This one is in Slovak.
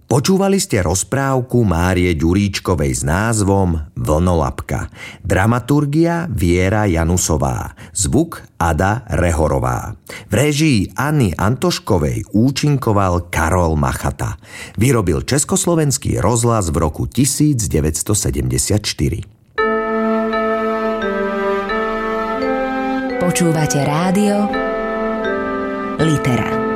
Počúvali ste rozprávku Márie Ďuríčkovej s názvom Vlnolapka. Dramaturgia Viera Janusová. Zvuk Ada Rehorová. V réžii Anny Antoškovej účinkoval Karol Machata. Vyrobil Československý rozhlas v roku 1974. Počúvate rádio Litera.